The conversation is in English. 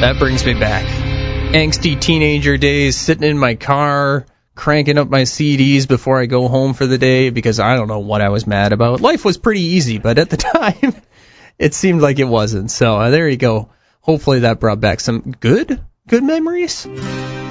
That brings me back. Angsty teenager days, sitting in my car, cranking up my CDs before I go home for the day because I don't know what I was mad about. Life was pretty easy, but at the time, it seemed like it wasn't. So there you go. Hopefully that brought back some good memories.